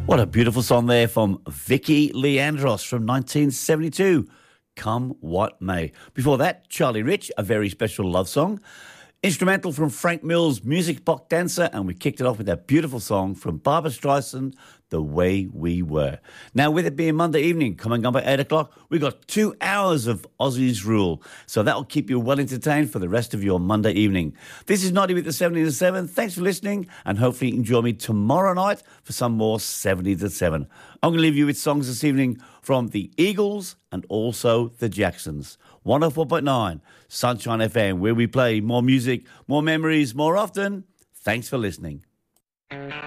What a beautiful song there from Vicky Leandros from 1972, Come What May. Before that, Charlie Rich, A Very Special Love Song. Instrumental from Frank Mills, Music Box Dancer, and we kicked it off with that beautiful song from Barbra Streisand, The Way We Were. Now, with it being Monday evening, coming up at 8 o'clock, we've got 2 hours of Aussies Rule, so that'll keep you well entertained for the rest of your Monday evening. This is Naughty with the 70 to 7. Thanks for listening, and hopefully you can join me tomorrow night for some more 70 to 7. I'm going to leave you with songs this evening from the Eagles and also the Jacksons. 104.9 Sunshine FM, where we play more music, more memories, more often. Thanks for listening.